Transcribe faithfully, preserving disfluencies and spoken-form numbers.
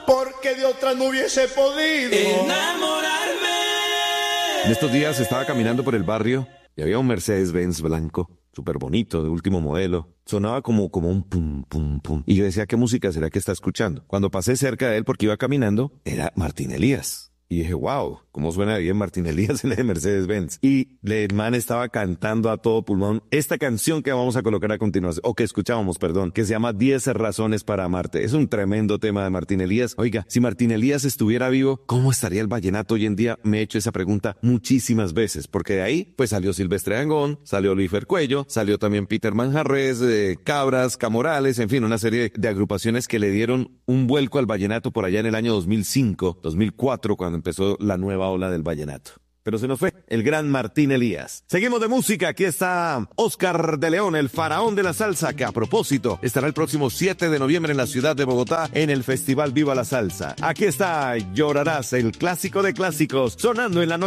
porque de otra no hubiese podido enamorarme. En estos días estaba caminando por el barrio y había un Mercedes-Benz blanco, súper bonito, de último modelo. Sonaba como, como un pum, pum, pum. Y yo decía, ¿qué música será que está escuchando? Cuando pasé cerca de él porque iba caminando, era Martín Elías. Y dije, wow, cómo suena bien Martín Elías en el Mercedes-Benz. Y el man estaba cantando a todo pulmón esta canción que vamos a colocar a continuación, o que escuchábamos, perdón, que se llama diez razones para amarte. Es un tremendo tema de Martín Elías. Oiga, si Martín Elías estuviera vivo, ¿cómo estaría el vallenato hoy en día? Me he hecho esa pregunta muchísimas veces, porque de ahí, pues salió Silvestre Dangond, salió Luífer Cuello, salió también Peter Manjarrés, eh, Cabras, Camorales, en fin, una serie de agrupaciones que le dieron un vuelco al vallenato por allá en el año dos mil cinco, dos mil cuatro, cuando empezó la nueva ola del vallenato. Pero se nos fue el gran Martín Elías. Seguimos de música. Aquí está Oscar de León, el faraón de la salsa, que a propósito estará el próximo siete de noviembre en la ciudad de Bogotá en el Festival Viva la Salsa. Aquí está Llorarás, el clásico de clásicos, sonando en la noche.